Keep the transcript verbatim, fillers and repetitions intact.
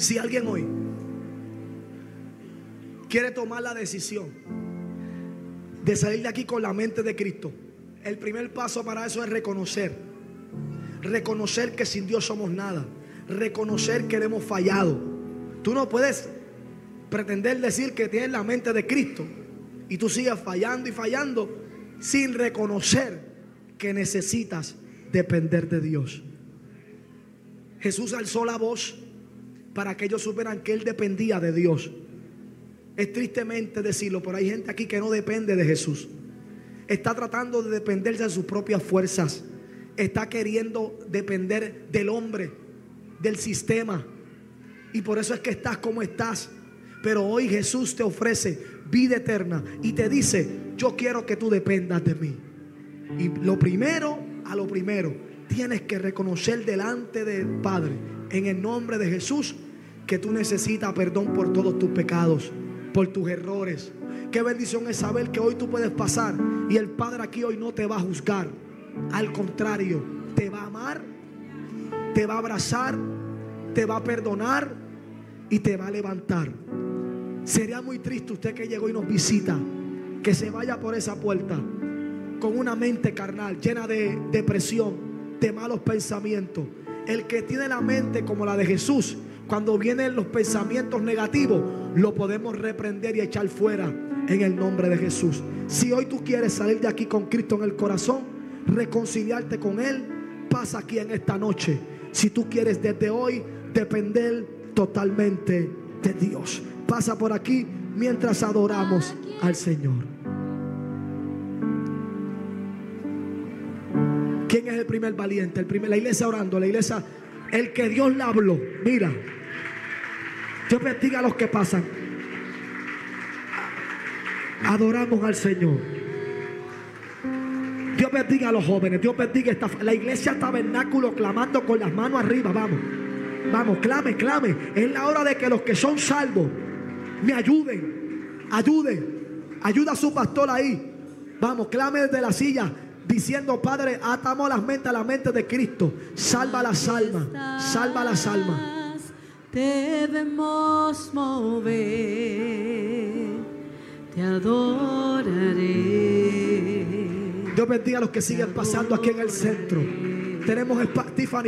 Si alguien hoy quiere tomar la decisión de salir de aquí con la mente de Cristo, el primer paso para eso es reconocer. Reconocer que sin Dios somos nada. Reconocer que le hemos fallado. Tú no puedes pretender decir que tienes la mente de Cristo y tú sigues fallando y fallando sin reconocer que necesitas depender de Dios. Jesús alzó la voz para que ellos supieran que Él dependía de Dios. Es tristemente decirlo, pero hay gente aquí que no depende de Jesús. Está tratando de dependerse de sus propias fuerzas. Está queriendo depender del hombre, del sistema. Y por eso es que estás como estás. Pero hoy Jesús te ofrece vida eterna y te dice: yo quiero que tú dependas de mí. Y lo primero, a lo primero, tienes que reconocer delante del Padre, en el nombre de Jesús, que tú necesitas perdón por todos tus pecados, por tus errores. Qué bendición es saber que hoy tú puedes pasar y el Padre aquí hoy no te va a juzgar. Al contrario, te va a amar, te va a abrazar, te va a perdonar y te va a levantar. Sería muy triste usted que llegó y nos visita, que se vaya por esa puerta con una mente carnal, llena de depresión, de malos pensamientos. El que tiene la mente como la de Jesús, cuando vienen los pensamientos negativos, lo podemos reprender y echar fuera en el nombre de Jesús. Si hoy tú quieres salir de aquí con Cristo en el corazón, reconciliarte con Él, pasa aquí en esta noche. Si tú quieres desde hoy depender totalmente de Dios, pasa por aquí mientras adoramos al Señor. ¿Quién es el primer valiente? El primer, la iglesia orando, la iglesia, el que Dios le habló. Mira, Dios bendiga a los que pasan. Adoramos al Señor. Dios bendiga a los jóvenes. Dios bendiga esta, la iglesia tabernáculo clamando con las manos arriba. Vamos, vamos, clame, clame. Es la hora de que los que son salvos me ayuden. Ayuden. Ayuda a su pastor ahí. Vamos, clame desde la silla, diciendo: Padre, atamos las mentes a la mente de Cristo. Salva las almas, salva las almas. Debemos mover, te adoraré. Dios bendiga a los que siguen pasando aquí en el centro. Tenemos Tiffany.